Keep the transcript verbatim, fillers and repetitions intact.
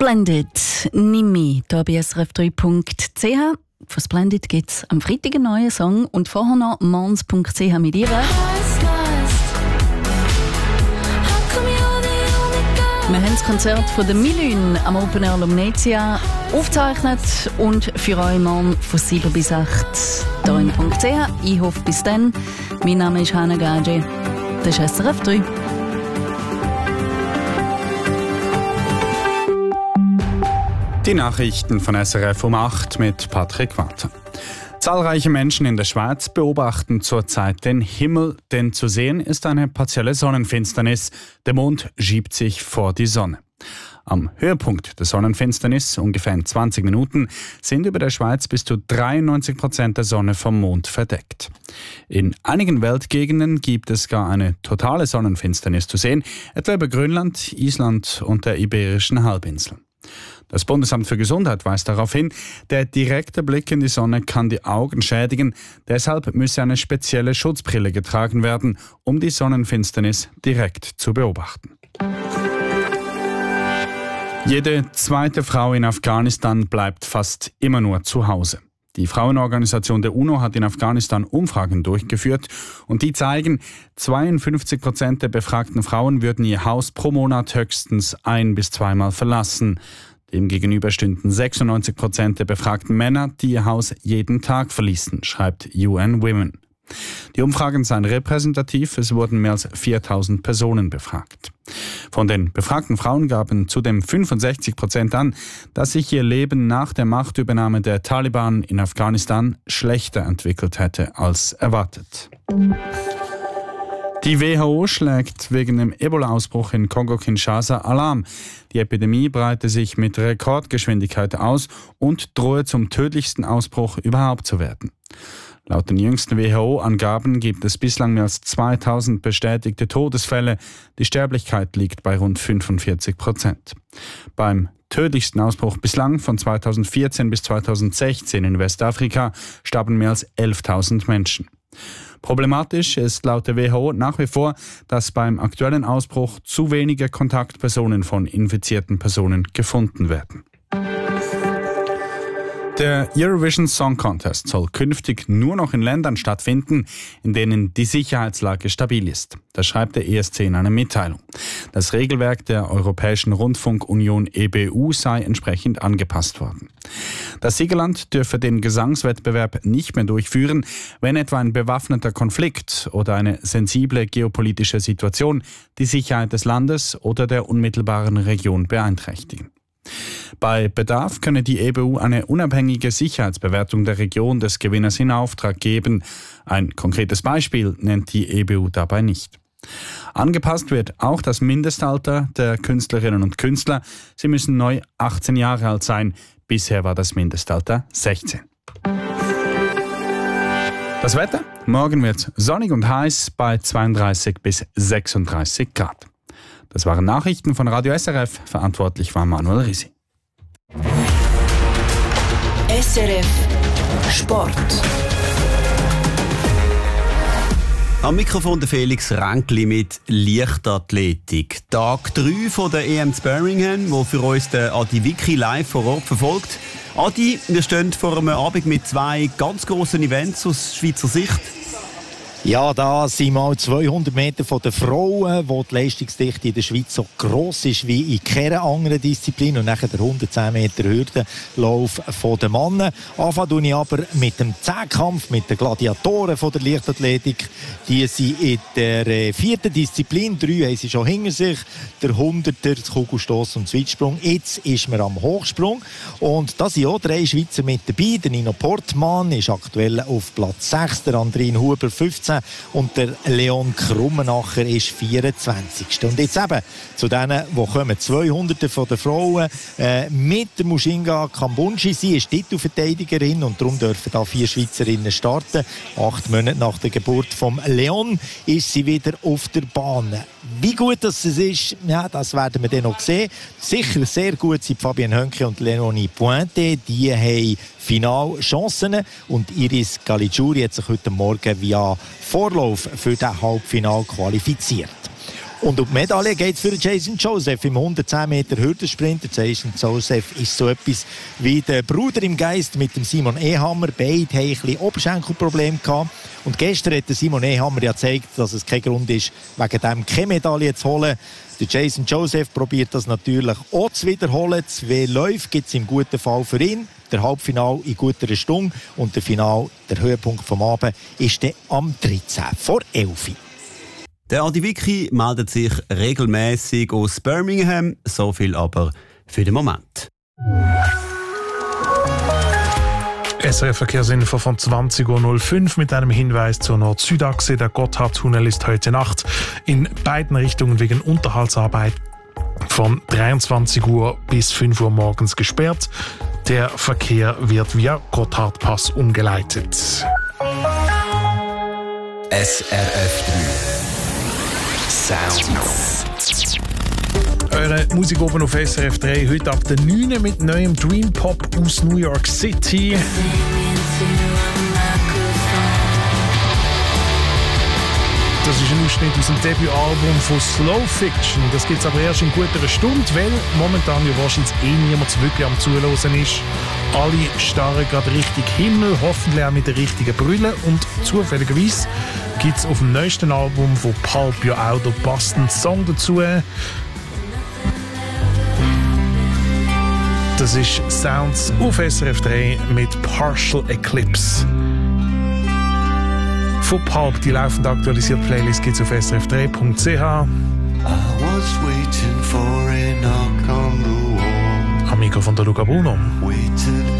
Splendid, Nimi, hier bei S R F drei Punkt C H. Von Splendid gibt es am Freitag einen neuen Song und vorher noch mons Punkt C H mit ihr. Wir haben das Konzert von der Milün am Open Air Lumnezia aufgezeichnet und für euch morgen von sieben bis acht hier in Punkt C H. Ich hoffe bis dann. Mein Name ist Hannah Gage. Das ist S R F drei. Die Nachrichten von S R F um acht mit Patrick Walter. Zahlreiche Menschen in der Schweiz beobachten zurzeit den Himmel, denn zu sehen ist eine partielle Sonnenfinsternis. Der Mond schiebt sich vor die Sonne. Am Höhepunkt der Sonnenfinsternis, ungefähr in zwanzig Minuten, sind über der Schweiz bis zu dreiundneunzig Prozent der Sonne vom Mond verdeckt. In einigen Weltgegenden gibt es gar eine totale Sonnenfinsternis zu sehen, etwa über Grönland, Island und der Iberischen Halbinsel. Das Bundesamt für Gesundheit weist darauf hin, der direkte Blick in die Sonne kann die Augen schädigen. Deshalb müsse eine spezielle Schutzbrille getragen werden, um die Sonnenfinsternis direkt zu beobachten. Jede zweite Frau in Afghanistan bleibt fast immer nur zu Hause. Die Frauenorganisation der UNO hat in Afghanistan Umfragen durchgeführt und die zeigen, zweiundfünfzig Prozent der befragten Frauen würden ihr Haus pro Monat höchstens ein- bis zweimal verlassen. Demgegenüber stünden sechsundneunzig Prozent der befragten Männer, die ihr Haus jeden Tag verließen, schreibt U N Women. Die Umfragen seien repräsentativ, es wurden mehr als viertausend Personen befragt. Von den befragten Frauen gaben zudem fünfundsechzig Prozent an, dass sich ihr Leben nach der Machtübernahme der Taliban in Afghanistan schlechter entwickelt hätte als erwartet. Die W H O schlägt wegen dem Ebola-Ausbruch in Kongo-Kinshasa Alarm. Die Epidemie breite sich mit Rekordgeschwindigkeit aus und drohe zum tödlichsten Ausbruch überhaupt zu werden. Laut den jüngsten W H O-Angaben gibt es bislang mehr als zweitausend bestätigte Todesfälle. Die Sterblichkeit liegt bei rund fünfundvierzig Prozent. Beim tödlichsten Ausbruch bislang von zweitausendvierzehn bis zweitausendsechzehn in Westafrika starben mehr als elftausend Menschen. Problematisch ist laut der W H O nach wie vor, dass beim aktuellen Ausbruch zu wenige Kontaktpersonen von infizierten Personen gefunden werden. Der Eurovision Song Contest soll künftig nur noch in Ländern stattfinden, in denen die Sicherheitslage stabil ist. Das schreibt der E S C in einer Mitteilung. Das Regelwerk der Europäischen Rundfunkunion E B U sei entsprechend angepasst worden. Das Siegerland dürfe den Gesangswettbewerb nicht mehr durchführen, wenn etwa ein bewaffneter Konflikt oder eine sensible geopolitische Situation die Sicherheit des Landes oder der unmittelbaren Region beeinträchtigen. Bei Bedarf könne die E B U eine unabhängige Sicherheitsbewertung der Region des Gewinners in Auftrag geben. Ein konkretes Beispiel nennt die E B U dabei nicht. Angepasst wird auch das Mindestalter der Künstlerinnen und Künstler. Sie müssen neu achtzehn Jahre alt sein. Bisher war das Mindestalter sechzehn. Das Wetter? Morgen wird es sonnig und heiß bei zweiunddreißig bis sechsunddreißig Grad. Das waren Nachrichten von Radio S R F. Verantwortlich war Manuel Risi. S R F Sport. Am Mikrofon der Felix Ränkli mit Leichtathletik. Tag drei von der E M zu Birmingham, wo für uns der Adi Wicki live vor Ort verfolgt. Adi, wir stehen vor einem Abend mit zwei ganz grossen Events aus Schweizer Sicht. Ja, da sind mal zweihundert Meter von den Frauen, wo die Leistungsdichte in der Schweiz so gross ist wie in keiner anderen Disziplin. Und nachher der hundertzehn Meter Hürdenlauf von den Männern. Anfangen tue ich aber mit dem Zehnkampf, mit den Gladiatoren von der Leichtathletik. Die sind in der vierten Disziplin. Drei haben sie schon hinter sich. Der Hunderter, das Kugelstoss und der Weitsprung. Jetzt ist man am Hochsprung. Und da sind auch drei Schweizer mit dabei. Der Nino Portmann ist aktuell auf Platz sechs. Der Andrin Huber fünfzehn. Und der Leon Krummenacher ist vierundzwanzigste Und jetzt eben zu denen, die kommen, zweihundert von den Frauen äh, mit der Mushinga Kambunji. Sie ist Titelverteidigerin und darum dürfen da vier Schweizerinnen starten. Acht Monate nach der Geburt vom Leon ist sie wieder auf der Bahn. Wie gut das ist, ja, das werden wir dann noch sehen. Sicher sehr gut sind Fabienne Hönke und Leonie Pointe. Die haben Finalchancen und Iris Caligiuri hat sich heute Morgen via Vorlauf für das Halbfinale qualifiziert. Und um die Medaille geht es für Jason Joseph im hundertzehn Meter Hürdensprint. Jason Joseph ist so etwas wie der Bruder im Geist mit dem Simon Ehammer. Beide haben ein bisschen Oberschenkelprobleme gehabt. Und gestern hat der Simon Ehammer ja gezeigt, dass es kein Grund ist, wegen dem keine Medaille zu holen. Der Jason Joseph probiert das natürlich auch zu wiederholen. Zwei Läufe gibt es im guten Fall für ihn. Der Halbfinale in guter Stunde und der Final, der Höhepunkt vom Abend, ist dann am dreizehnten vor elf. Der Adi Vicky meldet sich regelmäßig aus Birmingham, so viel aber für den Moment. S R F-Verkehrsinfo von zwanzig Uhr null fünf mit einem Hinweis zur Nord-Süd-Achse. Der Gotthardtunnel ist heute Nacht in beiden Richtungen wegen Unterhaltsarbeit von dreiundzwanzig Uhr bis fünf Uhr morgens gesperrt. Der Verkehr wird via Gotthardpass umgeleitet. S R F drei Sounds. Eure Musik oben auf S R F drei, heute ab der neun mit neuem Dream Pop aus New York City. Das ist ein Ausschnitt aus dem Debütalbum von Slow Fiction. Das gibt es aber erst in guter Stunde, weil momentan ja wahrscheinlich eh niemand wirklich am Zuhören ist. Alle starren gerade Richtung Himmel, hoffentlich auch mit der richtigen Brille. Und zufälligerweise gibt es auf dem neuesten Album von Pulp ja auch den passenden Song dazu. Das ist Sounds auf S R F drei mit Partial Eclipse. Von Pulp, die laufend aktualisierte Playlist gibt es auf s r f drei punkt c h. Am Mikrofon der Luca Bruno.